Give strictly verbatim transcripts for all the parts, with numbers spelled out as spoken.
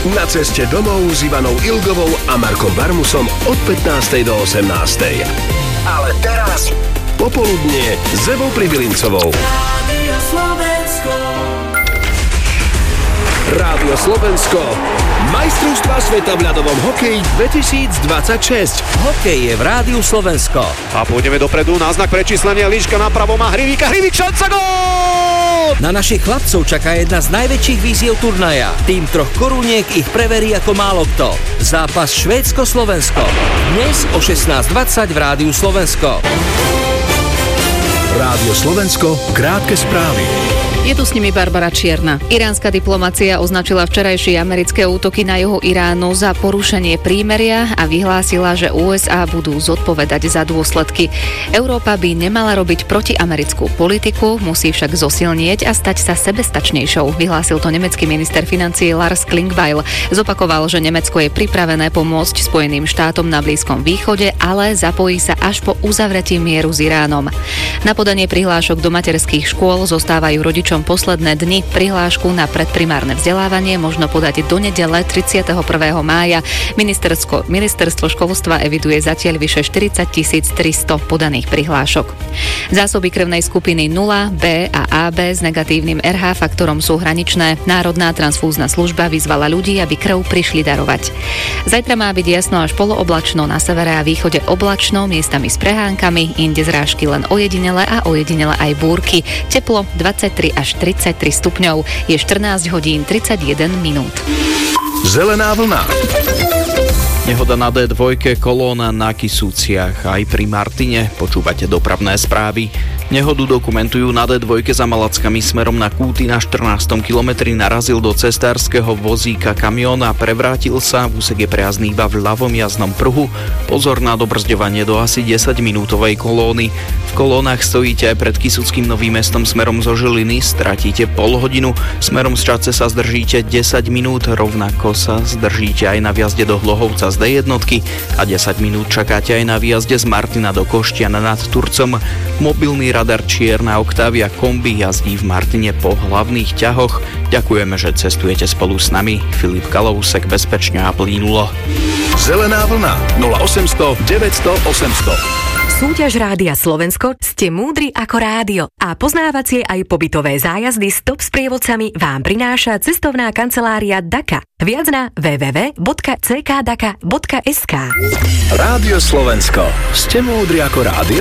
Na ceste domov s Ivanou Ilgovou a Markom Barmusom od pätnástej do osemnástej. Ale teraz popoludnie s Evou Pribylincovou. Rádio Slovensko. Rádio Slovensko. Majstrovstvá sveta v ľadovom hokeji dvetisícdvadsaťšesť. Hokej je v Rádiu Slovensko. A pôjdeme dopredu, náznak prečíslenia, líška napravo má Hrivíka, Hrivík, šanca, gól! Na našich chlapcov čaká jedna z najväčších víziev turnaja. Tým troch koruniek ich preverí ako málo kto. Zápas Švédsko-Slovensko. Dnes o šestnásť dvadsať v Rádiu Slovensko. Rádio Slovensko, krátke správy. Je tu s nimi Barbara Čierna. Iránska diplomacia označila včerajšie americké útoky na juhu Iránu za porušenie prímeria a vyhlásila, že ú es á budú zodpovedať za dôsledky. Európa by nemala robiť protiamerickú politiku, musí však zosilnieť a stať sa sebestačnejšou, vyhlásil to nemecký minister financií Lars Klingbeil. Zopakoval, že Nemecko je pripravené pomôcť Spojeným štátom na Blízkom východe, ale zapojí sa až po uzavretí mieru s Iránom. Na podanie prihlášok do materských škôl zostávajú rodičom posledné dni. Prihlášku na predprimárne vzdelávanie možno podať do nedele tridsiateho prvého mája. Ministerstvo, ministerstvo školstva eviduje zatiaľ vyše štyridsaťtisíc tristo podaných prihlášok. Zásoby krvnej skupiny nula, B a á bé s negatívnym er há faktorom sú hraničné. Národná transfúzna služba vyzvala ľudí, aby krv prišli darovať. Zajtra má byť jasno až polooblačno, na severe a východe oblačno, miestami s prehánkami, inde zrážky len ojedinele a ojedinele aj búrky. Teplo dvadsaťtri až tridsaťtri stupňov. Je štrnásť hodín tridsaťjeden minút. Zelená vlna. Nehoda na dé dva, kolóna na Kisúciach. Aj pri Martine počúvate dopravné správy. Nehodu dokumentujú na dé dva za Malackami smerom na Kúty. Na štrnástom kilometri narazil do cestárskeho vozíka kamión a prevrátil sa. Úsek je prejazdný iba v ľavom jazdnom pruhu. Pozor na dobrzďovanie do asi desaťminútovej kolóny. V kolónach stojíte aj pred Kisúckým Novým Mestom smerom zo Žiliny. Stratíte pol hodinu. Smerom z Čadce sa zdržíte desať minút. Rovnako sa zdržíte aj na vjazde do Hlohovca z dé jednotky a desať minút čakáte aj na výjazde z Martina do Koštiana nad Turcom. Mobilný radar Čierna Octavia kombi jazdí v Martine po hlavných ťahoch. Ďakujeme, že cestujete spolu s nami. Filip Kalousek, bezpečne a plynulo. Zelená vlna nula osemsto deväťsto osemsto. Súťaž Rádia Slovensko Ste múdri ako rádio a poznávacie aj pobytové zájazdy s top sprievodcami vám prináša cestovná kancelária Daka. Viac na w w w bodka c k daka bodka es ká. Rádio Slovensko. Ste múdri ako rádio?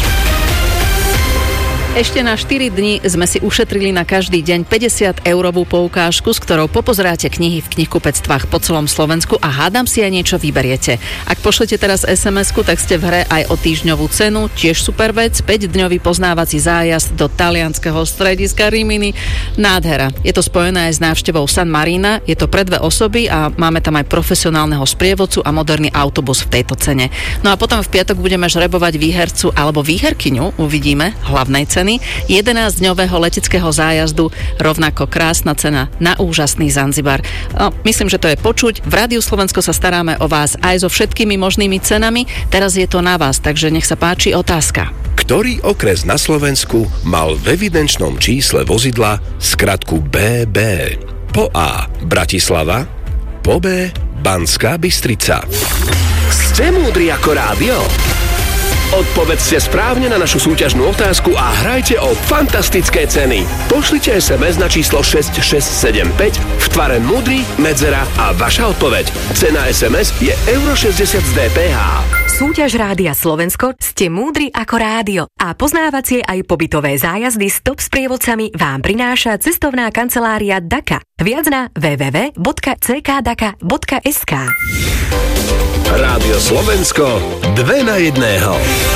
Ešte na štyri dni sme si ušetrili na každý deň päťdesiat eurovú poukážku, s ktorou popozeráte knihy v knihkupectvách po celom Slovensku a hádam si aj niečo vyberiete. Ak pošlete teraz es em esku, tak ste v hre aj o týždňovú cenu, tiež super vec, päťdňový poznávací zájazd do talianskeho strediska Rimini. Nádhera. Je to spojené aj s návštevou San Marina, je to pre dve osoby a máme tam aj profesionálneho sprievodcu a moderný autobus v tejto cene. No a potom v piatok budeme žrebovať výhercu alebo výherkyňu, uvidíme, hlavnej ceny. jedenásťdňového leteckého zájazdu, rovnako krásna cena na úžasný Zanzibar. No, myslím, že to je počuť. V Rádiu Slovensko sa staráme o vás aj so všetkými možnými cenami. Teraz je to na vás, takže nech sa páči otázka. Ktorý okres na Slovensku mal v evidenčnom čísle vozidla skratku bé bé? Po A. Bratislava, po B. Banská Bystrica. Ste múdri ako rádio? Odpovedzte správne na našu súťažnú otázku a hrajte o fantastické ceny. Pošlite es em es na číslo šesť šesť sedem päť v tvare múdry, medzera a vaša odpoveď. Cena es em es je euro šesťdesiat z dé pé há. Súťaž Rádia Slovensko Ste múdri ako rádio a poznávacie aj pobytové zájazdy s top sprievodcami vám prináša cestovná kancelária Daka. Viac na w w w bodka c k daka bodka es ká. Rádio Slovensko dve na jedného.